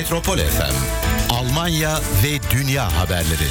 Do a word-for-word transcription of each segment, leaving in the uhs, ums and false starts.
Metropol F M, Almanya ve dünya haberleri.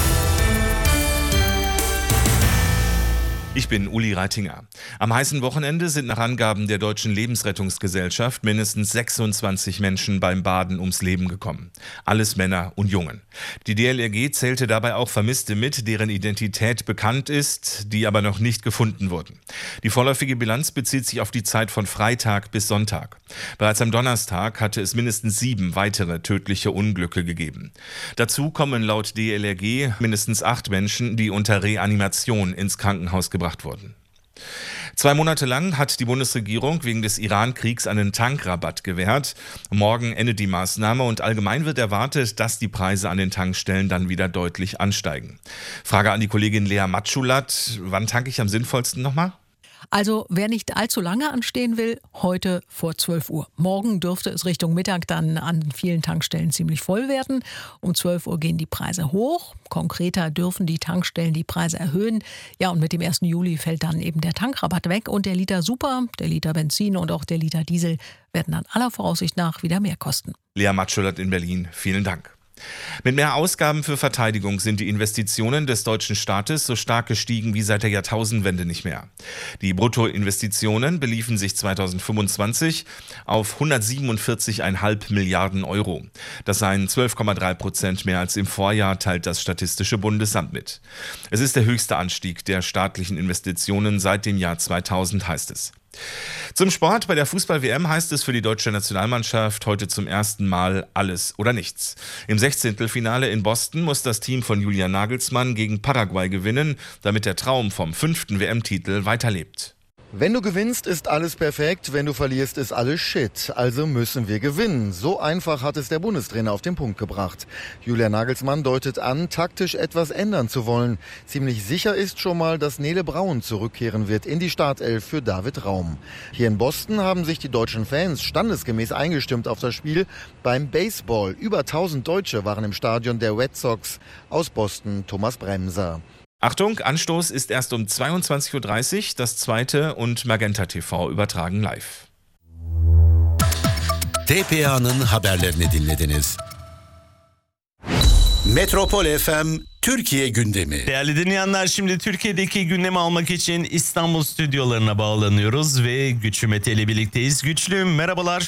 Ich bin Uli Reitinger. Am heißen Wochenende sind nach Angaben der Deutschen Lebensrettungsgesellschaft mindestens sechsundzwanzig Menschen beim Baden ums Leben gekommen. Alles Männer und Jungen. Die D L R G zählte dabei auch Vermisste mit, deren Identität bekannt ist, die aber noch nicht gefunden wurden. Die vorläufige Bilanz bezieht sich auf die Zeit von Freitag bis Sonntag. Bereits am Donnerstag hatte es mindestens sieben weitere tödliche Unglücke gegeben. Dazu kommen laut D L R G mindestens acht Menschen, die unter Reanimation ins Krankenhaus gebracht wurden. Zwei Monate lang hat die Bundesregierung wegen des Iran-Kriegs einen Tankrabatt gewährt. Morgen endet die Maßnahme und allgemein wird erwartet, dass die Preise an den Tankstellen dann wieder deutlich ansteigen. Frage an die Kollegin Lea Matschulat, wann tanke ich am sinnvollsten nochmal? Also wer nicht allzu lange anstehen will, heute vor zwölf Uhr. Morgen dürfte es Richtung Mittag dann an vielen Tankstellen ziemlich voll werden. Um zwölf Uhr gehen die Preise hoch. Konkreter dürfen die Tankstellen die Preise erhöhen. Ja, und mit dem ersten Juli fällt dann eben der Tankrabatt weg. Und der Liter Super, der Liter Benzin und auch der Liter Diesel werden dann aller Voraussicht nach wieder mehr kosten. Lea Matschulat in Berlin, vielen Dank. Mit mehr Ausgaben für Verteidigung sind die Investitionen des deutschen Staates so stark gestiegen wie seit der Jahrtausendwende nicht mehr. Die Bruttoinvestitionen beliefen sich zweitausendfünfundzwanzig auf hundertsiebenundvierzig Komma fünf Milliarden Euro. Das seien zwölf Komma drei Prozent mehr als im Vorjahr, teilt das Statistische Bundesamt mit. Es ist der höchste Anstieg der staatlichen Investitionen seit dem Jahr zweitausend, heißt es. Zum Sport. Bei der Fußball-W M heißt es für die deutsche Nationalmannschaft heute zum ersten Mal alles oder nichts. Im Sechzehntelfinale in Boston muss das Team von Julian Nagelsmann gegen Paraguay gewinnen, damit der Traum vom fünften W M-Titel weiterlebt. Wenn du gewinnst, ist alles perfekt. Wenn du verlierst, ist alles Shit. Also müssen wir gewinnen. So einfach hat es der Bundestrainer auf den Punkt gebracht. Julian Nagelsmann deutet an, taktisch etwas ändern zu wollen. Ziemlich sicher ist schon mal, dass Nele Braun zurückkehren wird in die Startelf für David Raum. Hier in Boston haben sich die deutschen Fans standesgemäß eingestimmt auf das Spiel beim Baseball. Über tausend Deutsche waren im Stadion der Red Sox. Aus Boston Thomas Bremser. Achtung, Anstoß ist erst um zweiundzwanzig Uhr dreißig, das zweite und Magenta T V übertragen live. T P A'nın haberlerini dinlediniz. Metropol F M Türkiye gündemi. Değerli dinleyenler, şimdi Türkiye'deki gündemi almak için İstanbul stüdyolarına bağlanıyoruz ve Güçlü Mete ile birlikteyiz. Güçlü, merhabalar.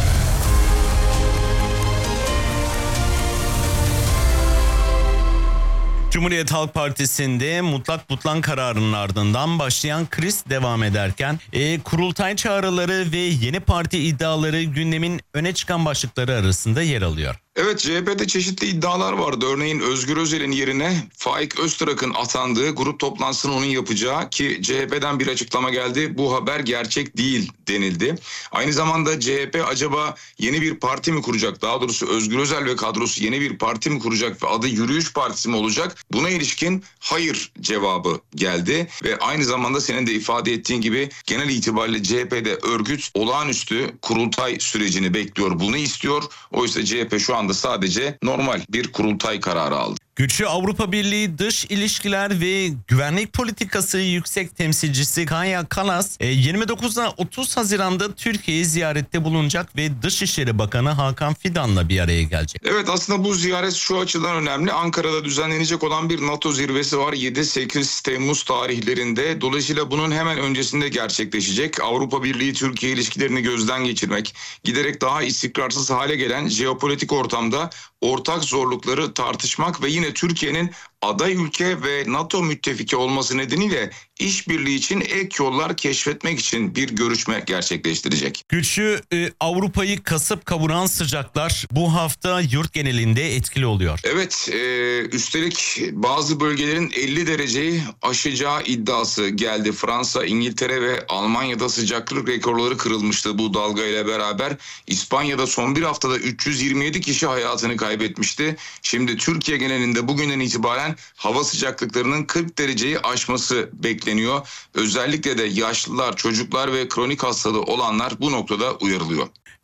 Cumhuriyet Halk Partisi'nde mutlak butlan kararının ardından başlayan kriz devam ederken e, kurultay çağrıları ve yeni parti iddiaları gündemin öne çıkan başlıkları arasında yer alıyor. Evet, C H P'de çeşitli iddialar vardı. Örneğin Özgür Özel'in yerine Faik Öztürk'ün atandığı, grup toplantısını onun yapacağı, ki C H P'den bir açıklama geldi. Bu haber gerçek değil denildi. Aynı zamanda C H P acaba yeni bir parti mi kuracak? Daha doğrusu Özgür Özel ve kadrosu yeni bir parti mi kuracak ve adı Yürüyüş Partisi mi olacak? Buna ilişkin hayır cevabı geldi ve aynı zamanda senin de ifade ettiğin gibi genel itibariyle C H P'de örgüt olağanüstü kurultay sürecini bekliyor. Bunu istiyor. Oysa C H P şu anda sadece normal bir kurultay kararı aldı. Güçlü Avrupa Birliği Dış İlişkiler ve Güvenlik Politikası Yüksek Temsilcisi Kaja Kallas yirmi dokuzdan otuz Haziran'da Türkiye'yi ziyarette bulunacak ve Dışişleri Bakanı Hakan Fidan'la bir araya gelecek. Evet, aslında bu ziyaret şu açıdan önemli. Ankara'da düzenlenecek olan bir NATO zirvesi var yedi sekiz Temmuz tarihlerinde. Dolayısıyla bunun hemen öncesinde gerçekleşecek. Avrupa Birliği Türkiye ilişkilerini gözden geçirmek, giderek daha istikrarsız hale gelen jeopolitik ortamda ortak zorlukları tartışmak ve yine Türkiye'nin aday ülke ve NATO müttefiki olması nedeniyle işbirliği için ek yollar keşfetmek için bir görüşme gerçekleştirecek. Güçlü e, Avrupa'yı kasıp kavuran sıcaklar bu hafta yurt genelinde etkili oluyor. Evet, e, üstelik bazı bölgelerin elli dereceyi aşacağı iddiası geldi. Fransa, İngiltere ve Almanya'da sıcaklık rekorları kırılmıştı bu dalga ile beraber. İspanya'da son bir haftada üç yüz yirmi yedi kişi hayatını kaybetmişti. Şimdi Türkiye genelinde bugünden itibaren hava sıcaklıklarının kırk dereceyi aşması bekleniyor. Özellikle de yaşlılar, çocuklar ve kronik hastalığı olanlar bu noktada uyarılıyor.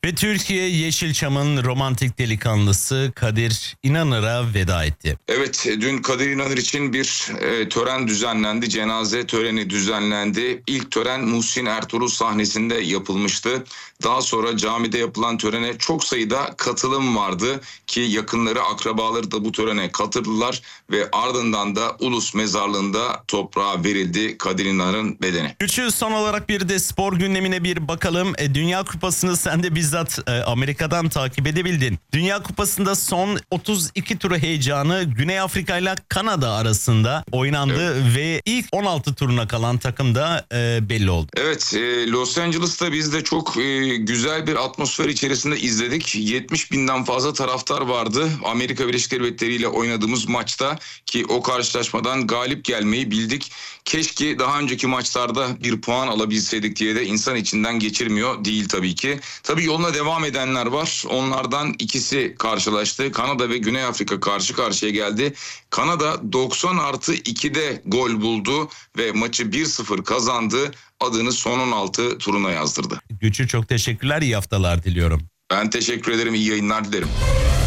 Ve Türkiye Yeşilçam'ın romantik delikanlısı Kadir İnanır'a veda etti. Evet, dün Kadir İnanır için bir e, tören düzenlendi. Cenaze töreni düzenlendi. İlk tören Muhsin Ertuğrul sahnesinde yapılmıştı. Daha sonra camide yapılan törene çok sayıda katılım vardı ki yakınları, akrabaları da bu törene katıldılar ve ardından da Ulus Mezarlığı'nda toprağa verildi Kadir İnanır'ın bedeni. Üçü son olarak bir de spor gündemine bir bakalım. E, Dünya Kupası'nı sen de bizzat e, Amerika'dan takip edebildin. Dünya Kupası'nda son otuz iki turu heyecanı Güney Afrika ile Kanada arasında oynandı, evet. Ve ilk on altı turuna kalan takım da e, belli oldu. Evet, e, Los Angeles'ta biz de çok e, güzel bir atmosfer içerisinde izledik. yetmiş binden fazla taraftar vardı. Amerika Birleşik Devletleri ile oynadığımız maçta ki o karşılaşmadan galip gelmeyi bildik. Keşke daha önceki maçlarda bir puan alabilseydik diye de insan içinden geçirmiyor değil tabii ki. Tabii yoluna devam edenler var. Onlardan ikisi karşılaştı. Kanada ve Güney Afrika karşı karşıya geldi. Kanada doksan artı ikide gol buldu ve maçı bir sıfır kazandı. Adını son on altı turuna yazdırdı. Güçlü, çok teşekkürler. İyi haftalar diliyorum. Ben teşekkür ederim. İyi yayınlar dilerim.